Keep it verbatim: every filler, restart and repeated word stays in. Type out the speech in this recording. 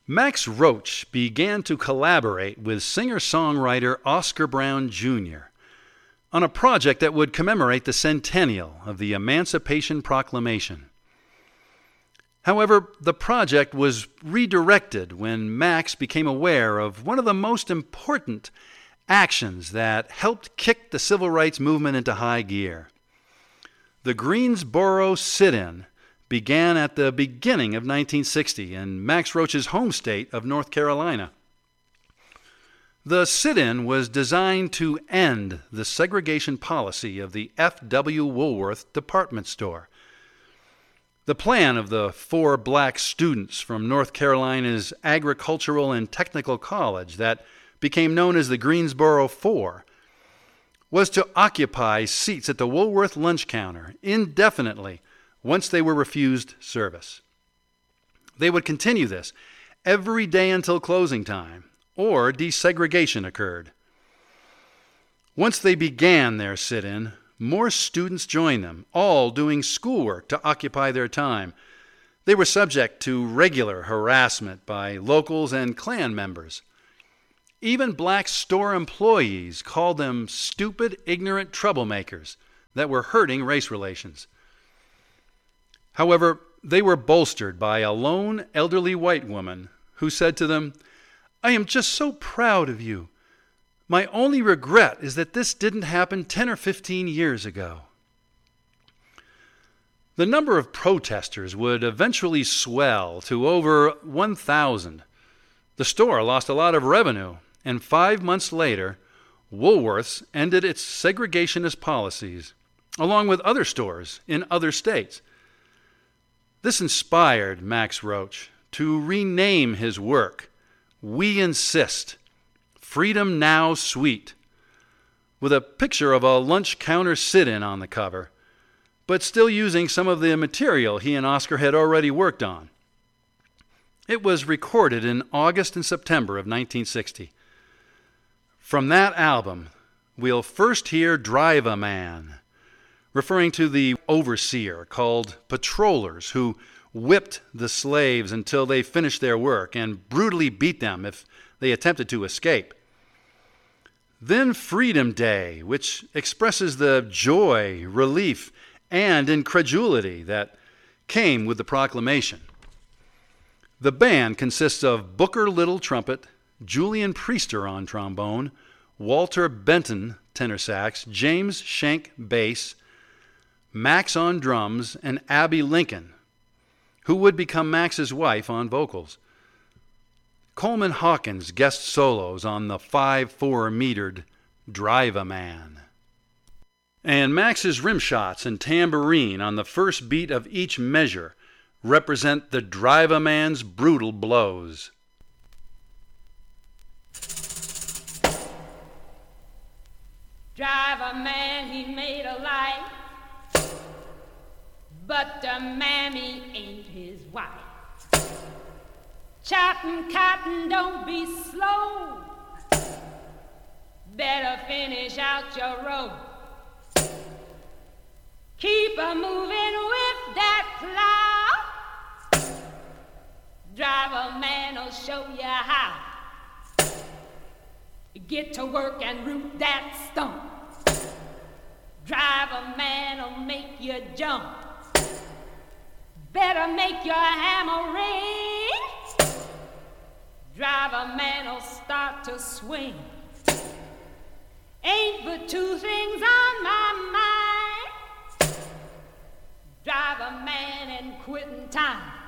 Max Roach began to collaborate with singer-songwriter Oscar Brown Junior on a project that would commemorate the centennial of the Emancipation Proclamation. However, the project was redirected when Max became aware of one of the most important actions that helped kick the civil rights movement into high gear. The Greensboro Sit-In began at the beginning of nineteen sixty in Max Roach's home state of North Carolina. The sit-in was designed to end the segregation policy of the F W Woolworth department store. The plan of the four black students from North Carolina's Agricultural and Technical College that became known as the Greensboro Four was to occupy seats at the Woolworth lunch counter indefinitely once they were refused service. They would continue this every day until closing time, or desegregation occurred. Once they began their sit-in, more students joined them, all doing schoolwork to occupy their time. They were subject to regular harassment by locals and Klan members. Even black store employees called them stupid, ignorant troublemakers that were hurting race relations. However, they were bolstered by a lone, elderly white woman who said to them, "I am just so proud of you. My only regret is that this didn't happen ten or fifteen years ago." The number of protesters would eventually swell to over one thousand. The store lost a lot of revenue, and five months later, Woolworth's ended its segregationist policies, along with other stores in other states. This inspired Max Roach to rename his work We Insist, Freedom Now Sweet, with a picture of a lunch counter sit-in on the cover, but still using some of the material he and Oscar had already worked on. It was recorded in August and September of nineteen sixty. From that album, we'll first hear Drive-A-Man, referring to the overseer called patrollers who whipped the slaves until they finished their work and brutally beat them if they attempted to escape. Then Freedom Day, which expresses the joy, relief, and incredulity that came with the proclamation. The band consists of Booker Little trumpet, Julian Priester on trombone, Walter Benton tenor sax, James Schenck bass, Max on drums, and Abby Lincoln, who would become Max's wife, on vocals. Coleman Hawkins guest solos on the five four metered Drive-A-Man. And Max's rim shots and tambourine on the first beat of each measure represent the Drive-A-Man's brutal blows. Drive-A-Man, he made a light, but the mammy ain't his wife. Chopping cotton, don't be slow. Better finish out your row. Keep a moving with that plow. Drive-A-Man'll show you how. Get to work and root that stump. Drive-A-Man'll make you jump. Better make your hammer ring. Drive-A-Man'll start to swing. Ain't but two things on my mind. Drive-A-Man and quitting time.